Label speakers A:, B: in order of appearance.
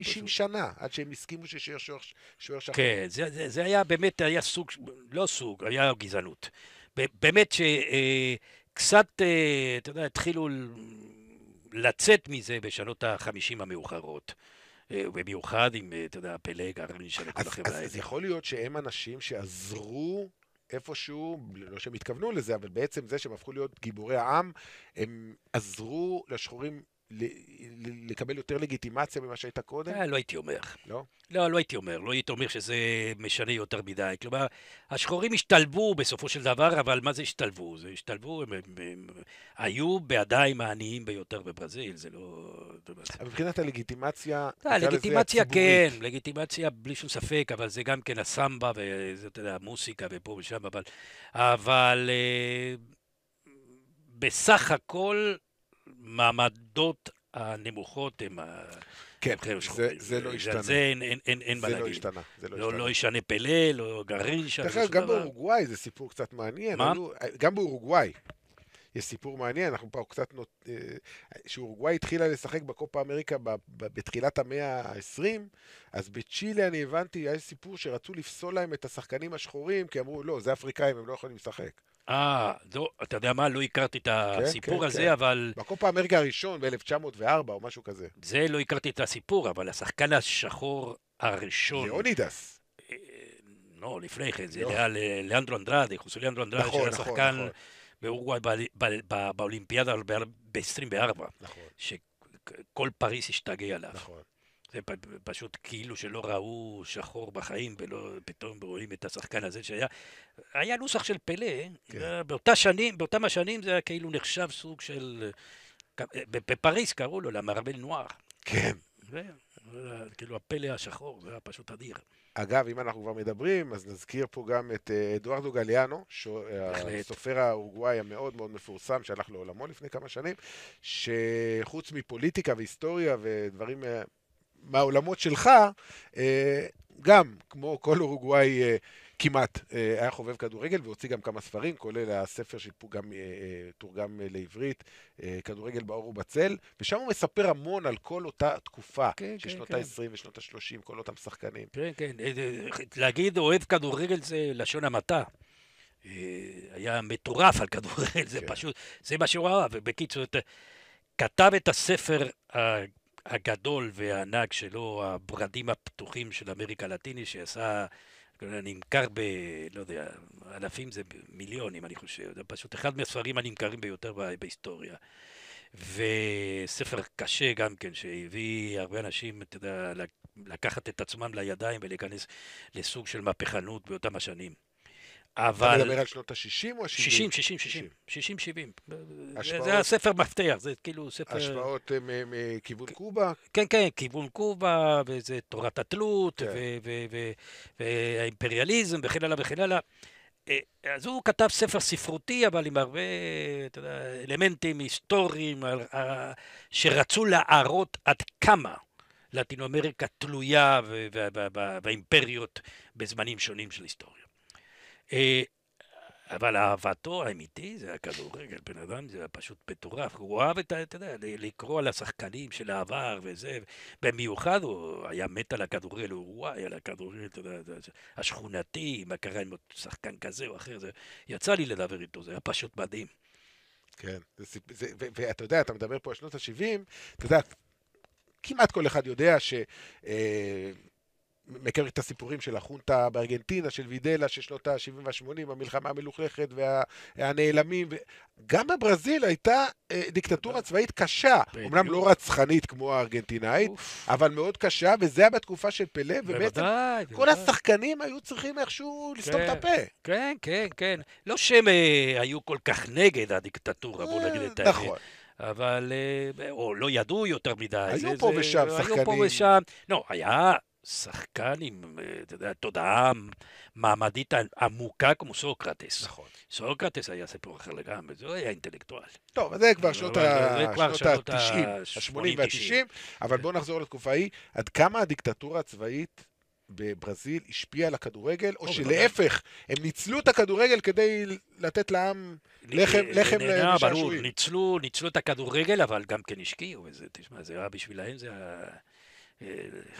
A: 50 שנה, עד שהם הסכימו שוער שחור.
B: כן, זה היה באמת, היה סוג, לא סוג, היה גזענות. באמת שקצת, אתה יודע, התחילו לצאת מזה בשנות ה-50 המאוחרות. במיוחד עם, אתה יודע, פלג, הרנישה וכל החבר'ה
A: אז
B: האלה.
A: יכול להיות שהם אנשים שעזרו איפשהו, לא שהם התכוונו לזה, אבל בעצם זה שהם הפכו להיות גיבורי העם, הם עזרו לשחורים לקבל יותר לגיטימציה ממה שהייתה קודם?
B: לא הייתי אומר.
A: לא?
B: לא הייתי אומר. לא הייתי אומר שזה משנה יותר מדי. כלומר, השחורים השתלבו בסופו של דבר, אבל מה זה השתלבו? זה השתלבו, הם היו בידיים העניים ביותר בברזיל, זה לא...
A: אבל מבחינת הלגיטימציה, נקרא לזה
B: לגיטימציה
A: הציבורית.
B: כן, לגיטימציה בלי שום ספק, אבל זה גם כן הסמבה וזה, אתה יודע, המוסיקה ופה ושם, אבל בסך הכל מעמדות הנמוכות הם
A: כן,
B: חבר'ה שחורים.
A: זה לא
B: על
A: השתנה.
B: זה אין מה
A: זה לא
B: להגיד.
A: השתנה, זה לא
B: לא
A: השתנה.
B: ישנה פלא, לא גרישה
A: דרך
B: ולא
A: אגב,
B: שום
A: גם
B: דבר.
A: באורוגוואי זה סיפור קצת מעניין.
B: מה?
A: גם באורוגוואי יש סיפור מעניין, אנחנו פה קצת שאורוגוואי התחילה לשחק בקופה אמריקה בתחילת המאה ה-20, אז בצ'ילה אני הבנתי, היה סיפור שרצו לפסול להם את השחקנים השחורים, כי אמרו, לא, זה אפריקאים, הם לא יכולים לשחק.
B: לא, אתה יודע מה? לא הכרתי את
A: כן, כן,
B: הסיפור
A: כן.
B: הזה, אבל...
A: בקופה אמריקה הראשון ב-1904 או משהו כזה.
B: זה לא הכרתי את הסיפור, אבל השחקן השחור הראשון...
A: ליאונידס.
B: אה, לא, לפני כן, זה
A: לא.
B: היה לאנדרו אנדרדה, חוסו לאנדרו אנדרדה,
A: נכון,
B: שהיה
A: נכון,
B: שחקן
A: נכון.
B: באורוגוואי באולימפיאדה ב-24,
A: נכון,
B: שכל פריס השתגע עליו.
A: נכון.
B: זה פשוט כאילו שלא ראו שחור בחיים, ולא פתאום רואים את השחקן הזה שהיה... היה נוסח של פלא,
A: כן,
B: באותם השנים זה היה כאילו נחשב סוג של... בפריס קראו לו למרבל נוער.
A: כן.
B: זה, כאילו הפלא השחור, זה היה פשוט אדיר.
A: אגב, אם אנחנו כבר מדברים, אז נזכיר פה גם את אדוארדו גליאנו,
B: בהחלט.
A: הסופר האורוגוואי המאוד מאוד מפורסם, שהלך לעולמו לפני כמה שנים, שחוץ מפוליטיקה והיסטוריה ודברים מהעולמות שלך, גם, כמו כל אורוגוואי כמעט, היה חובב כדורגל והוציא גם כמה ספרים, כולל הספר שגם תורגם לעברית, כדורגל באור ובצל, ושם הוא מספר המון על כל אותה תקופה,
B: כן,
A: של
B: כן,
A: שנות
B: כן.
A: ה-20 ושנות ה-30, כל אותם שחקנים.
B: כן, כן. להגיד אוהב כדורגל זה לשון המעטה. היה מטורף על כדורגל, זה
A: כן.
B: פשוט, זה מה שהוא אהב. ובקיצור, כתב את הספר הגדול והענק שלו, הברדים הפתוחים של אמריקה הלטינית, שעשה, נמכר ב... לא יודע, אלפים זה מיליונים, אני חושב. זה פשוט אחד מהספרים הנמכרים ביותר בהיסטוריה. וספר קשה גם כן, שהביא הרבה אנשים, אתה יודע, לקחת את עצמם לידיים ולהיכנס לסוג של מהפכנות באותם השנים.
A: אתה
B: אבל...
A: מדבר על שנות ה-60 או ה-70?
B: 60, 70. זה
A: השפעות,
B: הספר מפתח, זה כאילו ספר...
A: השפעות מכיוון קובה?
B: כן, כן, כיוון קובה, וזה תורת התלות,
A: כן.
B: והאימפריאליזם, וכן הלאה וכן הלאה. אז הוא כתב ספר ספרותי, אבל עם הרבה, אתה יודע, אלמנטים היסטוריים, שרצו להראות עד כמה לטינו אמריקה תלויה והאימפריות בזמנים שונים של היסטוריה. אבל אהבתו האמיתי זה הכדורגל, בן אדם זה פשוט מטורף, הוא אהב אתה יודע, לקרוא על השחקנים של העבר וזה, במיוחד הוא היה מת על הכדורגל, הוא וואי על הכדורגל, אתה יודע, השכונתי, מה קרה עם שחקן כזה או אחר, יצא לי לדבר איתו, זה היה פשוט מדהים.
A: כן, ואתה יודע, אתה מדבר פה על שנות ה-70, אתה יודע, כמעט כל אחד יודע מכיר את הסיפורים של החונטה בארגנטינה, של וידלה, של שנות ה-70 וה-80, המלחמה המלוכלכת והנעלמים. גם בברזיל הייתה דיקטטורה צבאית קשה, אמנם לא רצחנית כמו הארגנטינאית, אבל מאוד קשה, וזה היה בתקופה של פלא, ובעצם כל השחקנים היו צריכים איכשהו לסתום את הפה.
B: כן, כן, כן. לא שהם היו כל כך נגד הדיקטטורה, בוא נגיד את האמת.
A: נכון.
B: אבל, או לא ידעו יותר מדי.
A: היו פה ושם שחקנים.
B: היו פה ושם. לא, היה שחקן עם, אתה יודע, תודעה מעמדית עמוקה כמו סוקרטס.
A: נכון.
B: סוקרטס היה סיפור אחר לגמרי, זה היה אינטלקטואל.
A: טוב, זה כבר שנות ה-90, ה-80 וה-90, אבל בואו נחזור לתקופה ההיא. עד כמה הדיקטטורה הצבאית בברזיל השפיעה על הכדורגל, או שלהפך, הם ניצלו את הכדורגל כדי לתת לעם לחם לשעשועים.
B: ניצלו את הכדורגל, אבל גם כן השקיעו, וזה, תשמע, זה היה בשבילהם, זה היה... אה,